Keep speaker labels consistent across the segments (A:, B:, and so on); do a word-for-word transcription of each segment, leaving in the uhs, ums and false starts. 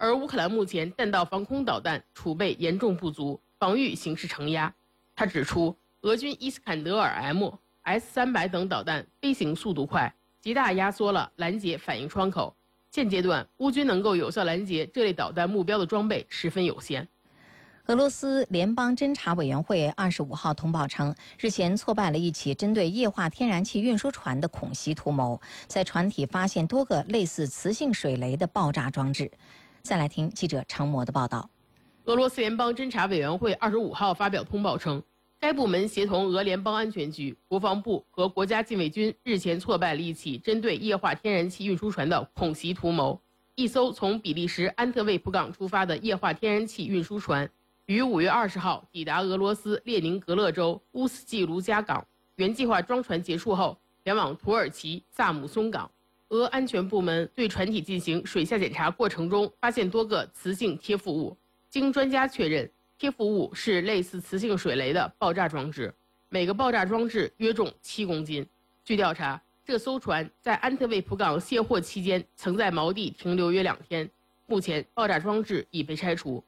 A: 而乌克兰目前弹道防空导弹储备严重不足，防御形势承压。他指出，俄军伊斯坎德尔 M、S 三百等导弹飞行速度快，极大压缩了拦截反应窗口。现阶段，乌军能够有效拦截这类导弹目标的装备十分有限。
B: 俄罗斯联邦侦察委员会二十五号通报称，日前挫败了一起针对液化天然气运输船的恐袭图谋，在船体发现多个类似磁性水雷的爆炸装置。再来听记者程模的报道。
A: 俄罗斯联邦侦察委员会二十五号发表通报称，该部门协同俄联邦安全局、国防部和国家禁卫军日前挫败了一起针对液化天然气运输船的恐袭图谋。一艘从比利时安特卫普港出发的液化天然气运输船，于五月二十号抵达俄罗斯列宁格勒州乌斯季卢加港，原计划装船结束后前往土耳其萨姆松港。俄安全部门对船体进行水下检查过程中，发现多个磁性贴附物。经专家确认，贴附物是类似磁性水雷的爆炸装置，每个爆炸装置约重七公斤。据调查，这艘船在安特卫普港卸货期间，曾在锚地停留约两天。目前，爆炸装置已被拆除。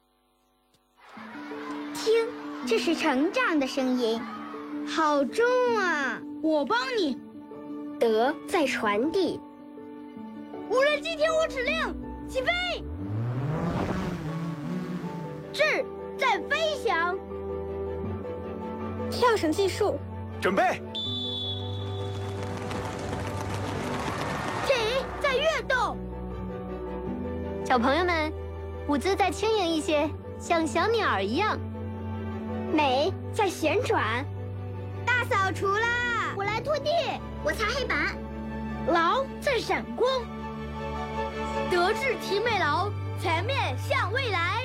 C: 听，这是成长的声音，好重啊！
D: 我帮你。
C: 德在传递。
D: 无人机听我指令，起飞。智在飞翔。
C: 跳绳计数，
E: 准备。
D: 体在跃动。
F: 小朋友们，舞姿再轻盈一些，像小鸟一样。
C: 美在旋转。
D: 大扫除啦！我来拖地，
C: 我擦黑板。
D: 劳在闪光。德智体美劳，全面向未来。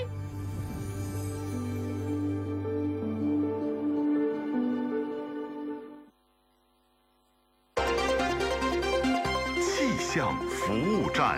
G: 气象服务站。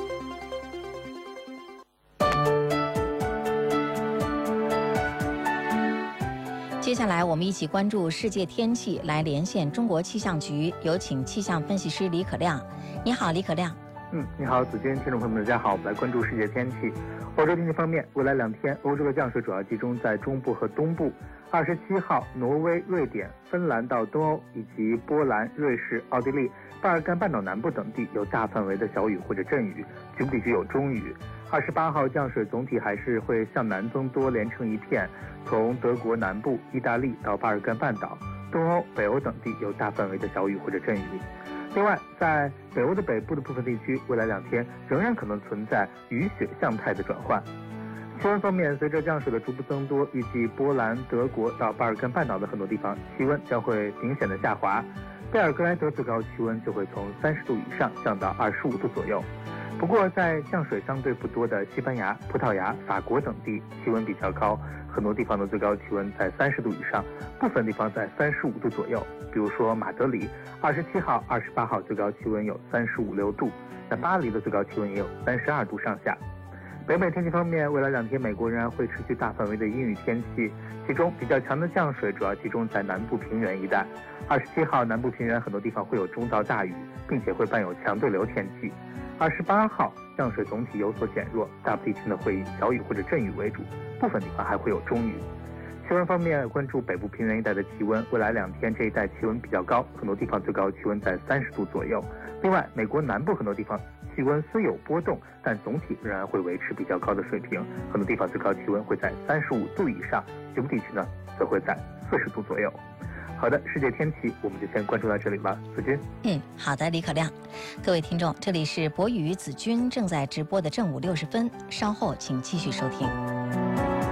B: 接下来，我们一起关注世界天气，来连线中国气象局，有请气象分析师李可亮。你好，李可亮。
H: 嗯，你好，子君，听众朋友们，大家好，我们来关注世界天气。欧洲天气方面，未来两天，欧洲的降水主要集中在中部和东部。二十七号，挪威、瑞典、芬兰到东欧以及波兰、瑞士、奥地利、巴尔干半岛南部等地有大范围的小雨或者阵雨，局部地区有中雨。二十八号降水总体还是会向南增多，连成一片，从德国南部、意大利到巴尔干半岛、东欧、北欧等地有大范围的小雨或者阵雨。另外，在北欧的北部的部分地区，未来两天仍然可能存在雨雪向态的转换。气温方面，随着降水的逐步增多，预计波兰、德国到巴尔干半岛的很多地方气温将会明显的下滑，贝尔格莱德最高气温就会从三十度以上降到二十五度左右。不过，在降水相对不多的西班牙、葡萄牙、法国等地，气温比较高，很多地方的最高气温在三十度以上，部分地方在三十五度左右。比如说马德里，二十七号、二十八号最高气温有三十五六度，那巴黎的最高气温也有三十二度上下。北美天气方面，未来两天美国仍然会持续大范围的阴雨天气，其中比较强的降水主要集中在南部平原一带。二十七号南部平原很多地方会有中到大雨，并且会伴有强对流天气。二十八号降水总体有所减弱，大部地区呢会以小雨或者阵雨为主，部分地方还会有中雨。气温方面，关注北部平原一带的气温，未来两天这一带气温比较高，很多地方最高气温在三十度左右。另外，美国南部很多地方气温虽有波动，但总体仍然会维持比较高的水平，很多地方最高气温会在三十五度以上，局部地区呢则会在四十度左右。好的，世界天气我们就先关注到这里吧，子君。
B: 嗯，好的，李可亮。各位听众，这里是博宇子君正在直播的正午六十分，稍后请继续收听。